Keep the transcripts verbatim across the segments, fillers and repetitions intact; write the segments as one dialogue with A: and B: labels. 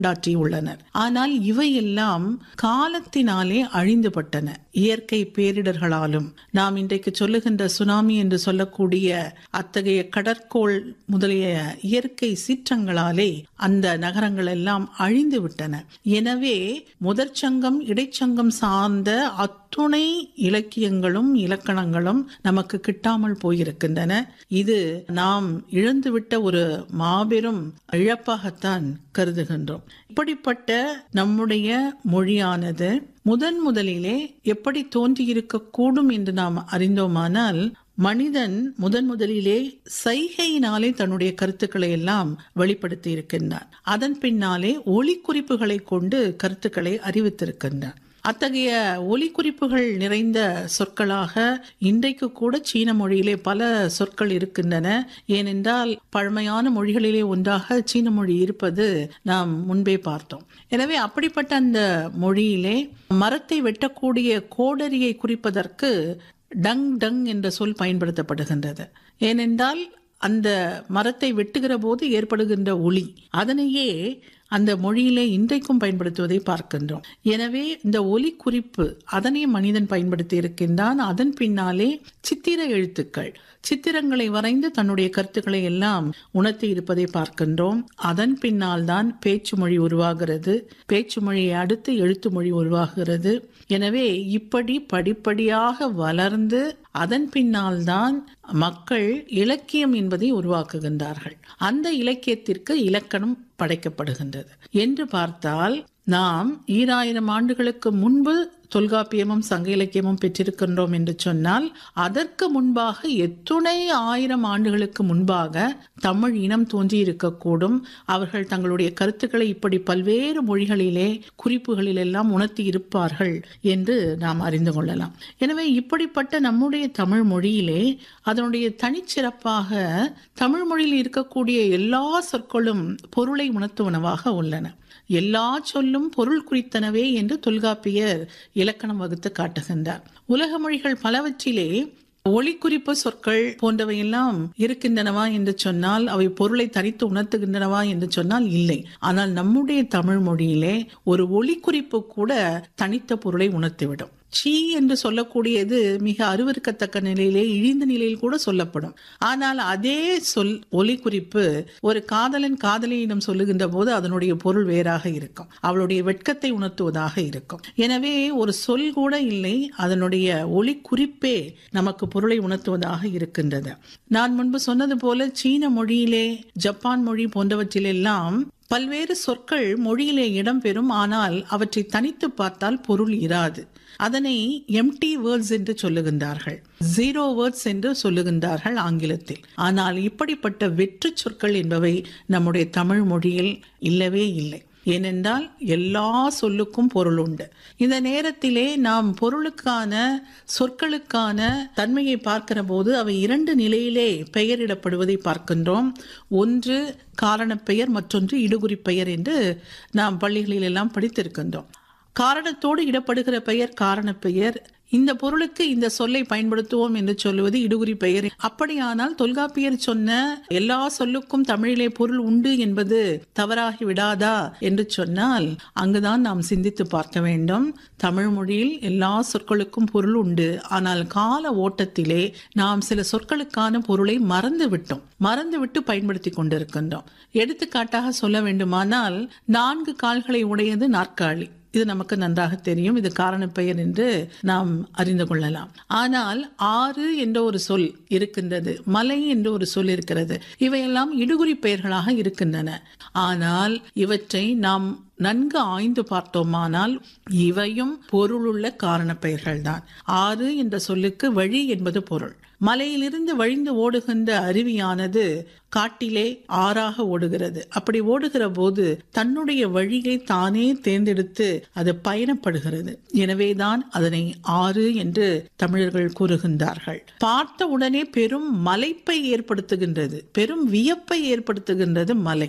A: உள்ளனர். ஆனால் இவையெல்லாம் காலத்தினாலே அழிந்துபட்டன. இயற்கை பேரிடர்களாலும் நாம் இன்றைக்கு சொல்லுகின்ற சுனாமி என்று சொல்லக்கூடிய அத்தகைய கடற்கோள் முதலிய இயற்கை சீற்றங்களாலே அந்த நகரங்கள் எல்லாம் அழிந்து விட்டன. எனவே முதற்சங்கம் இடைச்சங்கம் சார்ந்த அத்துணை இலக்கியங்களும் இலக்கணங்களும் நமக்கு கிட்டாமல் போயிருக்கின்றன. இது நாம் இழந்துவிட்ட ஒரு மாபெரும் இழப்பாகத்தான் கருதுகின்றோம். இப்படிப்பட்ட நம்முடைய மொழியானது முதன் முதலிலே எப்படி தோன்றியிருக்க கூடும் என்று நாம் அறிந்தோமானால், மனிதன் முதன் முதலிலே சைகையினாலே தன்னுடைய கருத்துக்களை எல்லாம் வெளிப்படுத்தி இருக்கின்றான். அதன் பின்னாலே ஒலி குறிப்புகளை கொண்டு கருத்துக்களை அறிவித்திருக்கின்றான். அத்தகைய ஒலி குறிப்புகள் நிறைந்த சொற்களாக இன்றைக்கு கூட சீன மொழியிலே பல சொற்கள் இருக்கின்றன. ஏனென்றால் பழமையான மொழிகளிலே ஒன்றாக சீன மொழி இருப்பது நாம் முன்பே பார்த்தோம். எனவே அப்படிப்பட்ட அந்த மொழியிலே மரத்தை வெட்டக்கூடிய கோடரியை குறிப்பதற்கு டங் டங் என்ற சொல் பயன்படுத்தப்படுகின்றது. ஏனென்றால் அந்த மரத்தை வெட்டுகிற போது ஏற்படுகின்ற ஒலி, அதனையே அந்த மொழியிலே இன்றைக்கும் பயன்படுத்துவதை பார்க்கின்றோம். எனவே இந்த ஒலி குறிப்பு அதனை மனிதன் பயன்படுத்தி இருக்கின்றான். அதன் பின்னாலே சித்திர எழுத்துக்கள், சித்திரங்களை வரைந்து தன்னுடைய கருத்துக்களை எல்லாம் உணர்த்தி இருப்பதை பார்க்கின்றோம். அதன் பின்னால் தான் பேச்சு மொழி உருவாகிறது. பேச்சு மொழியை அடுத்து எழுத்து மொழி உருவாகிறது. எனவே இப்படி படிப்படியாக வளர்ந்து அதன் பின்னால் தான் மக்கள் இலக்கியம் என்பதை உருவாக்குகின்றார்கள். அந்த இலக்கியத்திற்கு இலக்கணம் படைக்கப்படுகின்றது என்று பார்த்தால், நாம் ஈராயிரம் ஆண்டுகளுக்கு முன்பு தொல்காப்பியமும் சங்க இலக்கியமும் பெற்றிருக்கின்றோம் என்று சொன்னால், அதற்கு முன்பாக எத்துணை ஆயிரம் ஆண்டுகளுக்கு முன்பாக தமிழ் இனம் தோன்றி இருக்கக்கூடும். அவர்கள் தங்களுடைய கருத்துக்களை இப்படி பல்வேறு மொழிகளிலே குறிப்புகளில் எல்லாம் உணர்த்தி இருப்பார்கள் என்று நாம் அறிந்து கொள்ளலாம். எனவே இப்படிப்பட்ட நம்முடைய தமிழ் மொழியிலே அதனுடைய தனிச்சிறப்பாக தமிழ் மொழியில் இருக்கக்கூடிய எல்லா சொற்களும் பொருளை உணர்த்துவனவாக உள்ளன. எல்லா சொல்லும் பொருள் குறித்தனவே என்று தொல்காப்பியர் இலக்கணம் வகுத்து காட்டுகின்றார். உலக மொழிகள் பலவற்றிலே ஒளி குறிப்பு சொற்கள் போன்றவையெல்லாம் இருக்கின்றனவா என்று சொன்னால், அவை பொருளை தனித்து உணர்த்துகின்றனவா என்று சொன்னால் இல்லை. ஆனால் நம்முடைய தமிழ் மொழியிலே ஒரு ஒளி குறிப்பு கூட தனித்த பொருளை உணர்த்திவிடும். சீ என்று சொல்லக்கூடியது மிக அருவருக்கத்தக்க நிலையிலே இழிந்த நிலையில் கூட சொல்லப்படும். ஆனால் அதே சொல் ஒலி குறிப்பு ஒரு காதலன் காதலியிடம் சொல்லுகின்ற போது அதனுடைய பொருள் வேறாக இருக்கும். அவளுடைய வெட்கத்தை உணர்த்துவதாக இருக்கும். எனவே ஒரு சொல் கூட இல்லை, அதனுடைய ஒலி குறிப்பே நமக்கு பொருளை உணர்த்துவதாக இருக்கின்றது. நான் முன்பு சொன்னது போல சீன மொழியிலே, ஜப்பான் மொழி போன்றவற்றிலெல்லாம் பல்வேறு சொற்கள் மொழியிலே இடம்பெறும். ஆனால் அவற்றை தனித்து பார்த்தால் பொருள் இராது. அதனை எம்டி வேர்ட்ஸ் என்று சொல்லுகின்றார்கள், ஜீரோ வேர்ட்ஸ் என்று சொல்லுகின்றார்கள் ஆங்கிலத்தில். ஆனால் இப்படிப்பட்ட வெற்று சொற்கள் என்பவை நம்முடைய தமிழ் மொழியில் இல்லவே இல்லை. ஏனென்றால் எல்லா சொல்லுக்கும் பொருள் உண்டு. இந்த நேரத்திலே நாம் பொருளுக்கான சொற்களுக்கான தன்மையை பார்க்கிற போது அவை இரண்டு நிலையிலே பெயரிடப்படுவதை பார்க்கின்றோம். ஒன்று காரணப் பெயர், மற்றொன்று இடுகுறி பெயர் என்று நாம் பள்ளிகளில் எல்லாம் படித்திருக்கின்றோம். காரணத்தோடு இடப்படுகிற பெயர் காரணப் பெயர். இந்த பொருளுக்கு இந்த சொல்லை பயன்படுத்துவோம் என்று சொல்லுவது இடுகுறி பெயர். அப்படியானால் தொல்காப்பியர் சொன்ன எல்லா சொல்லுக்கும் தமிழிலே பொருள் உண்டு என்பது தவறாகி விடாதா என்று சொன்னால், அங்குதான் நாம் சிந்தித்து பார்க்க வேண்டும். தமிழ் மொழியில் எல்லா சொற்களுக்கும் பொருள் உண்டு. ஆனால் கால ஓட்டத்திலே நாம் சில சொற்களுக்கான பொருளை மறந்து விட்டோம், மறந்துவிட்டு பயன்படுத்தி கொண்டிருக்கின்றோம். எடுத்துக்காட்டாக சொல்ல வேண்டுமானால், நான்கு கால்களை உடையது நாற்காலி. இது நமக்கு நன்றாக தெரியும். இது காரணப் பெயர் என்று நாம் அறிந்து கொள்ளலாம். ஆனால் ஆறு என்ற ஒரு சொல் இருக்கின்றது, மலை என்ற ஒரு சொல் இருக்கிறது. இவையெல்லாம் இடுகுறி பெயர்களாக இருக்கின்றன. ஆனால் இவற்றை நாம் நன்கு ஆய்ந்து பார்த்தோமானால் இவையும் பொருளுள்ள காரண பெயர்கள் தான். ஆறு என்ற சொல்லுக்கு வழி என்பது பொருள். மலையிலிருந்து வழிந்து ஓடுகின்ற அருவியானது காட்டிலே ஆறாக ஓடுகிறது. அப்படி ஓடுகிற போது தன்னுடைய வழியை தானே தேர்ந்தெடுத்து அது பயணப்படுகிறது. எனவேதான் அதனை ஆறு என்று தமிழர்கள் கூறுகின்றார்கள். பார்த்த உடனே பெரும் மலைப்பை ஏற்படுத்துகின்றது, பெரும் வியப்பை ஏற்படுத்துகின்றது மலை.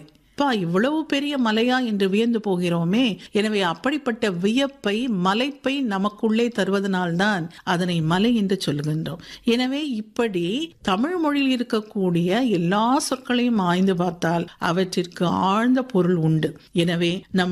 A: அப்பா இவ்வளவு பெரிய மலையா என்று வியந்து போகிறோமே. எனவே அப்படிப்பட்ட வியப்பை, மலைப்பை நமக்குள்ளே தருவதனால்தான் அதனை மலை என்று சொல்லுகின்றோம். எனவே இப்படி தமிழ் மொழியில் இருக்கக்கூடிய எல்லா சொற்களையும் ஆய்ந்து பார்த்தால் அவற்றிற்கு ஆழ்ந்த பொருள் உண்டு. எனவே நம்